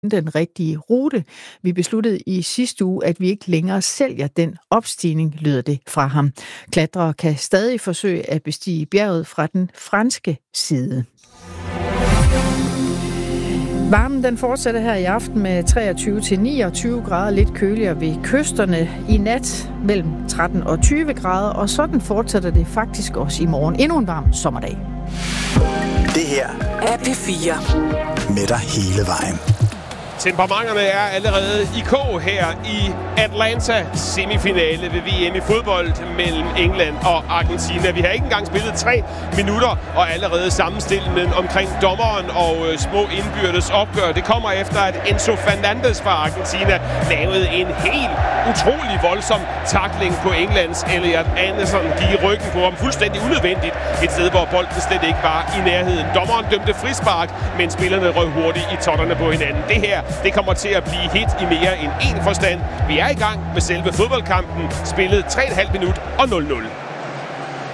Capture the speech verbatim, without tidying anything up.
den rigtige rute. Vi besluttede i sidste uge, at vi ikke længere sælger den opstigning, lyder det fra ham. Klatrere kan stadig forsøge at bestige bjerget fra den franske side. Varmen den fortsætter her i aften med treogtyve til niogtyve grader, lidt køligere ved kysterne. I nat mellem tretten og tyve grader, og sådan fortsætter det faktisk også i morgen. Endnu en varm sommerdag. Det her er P fire. Med dig hele vejen. Temperamenterne er allerede i kog her i Atlanta. Semifinale ved V M i fodbold mellem England og Argentina. Vi har ikke engang spillet tre minutter og allerede sammenstillet omkring dommeren og øh, små indbyrdes opgør. Det kommer efter, at Enzo Fernandez fra Argentina lavede en helt utrolig voldsom tackling på Englands Elliot Anderson. Gik i ryggen på ham fuldstændig unødvendigt. Et sted, hvor bolden slet ikke var i nærheden. Dommeren dømte frispark, men spillerne røg hurtigt i totterne på hinanden. Det her Det kommer til at blive hit i mere end én forstand. Vi er i gang med selve fodboldkampen. Spillet tre komma fem minut og nul nul.